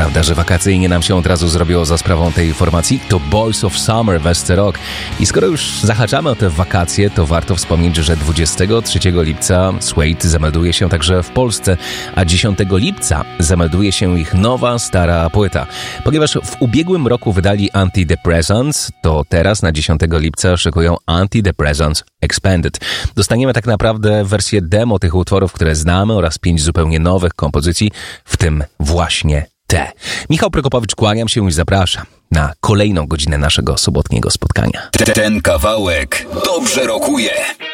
prawda, że wakacyjnie nam się od razu zrobiło za sprawą tej formacji. To Boys of Summer, Westy Rock. I skoro już zahaczamy o te wakacje, to warto wspomnieć, że 23 lipca Suede zamelduje się także w Polsce, a 10 lipca zamelduje się ich nowa, stara płyta. Ponieważ w ubiegłym roku wydali Antidepressants, to teraz na 10 lipca szykują Antidepressants Expanded. Dostaniemy tak naprawdę wersję demo tych utworów, które znamy, oraz 5 zupełnie nowych kompozycji, w tym właśnie te. Michał Prokopowicz, kłaniam się i zapraszam na kolejną godzinę naszego sobotniego spotkania. Ten kawałek dobrze rokuje.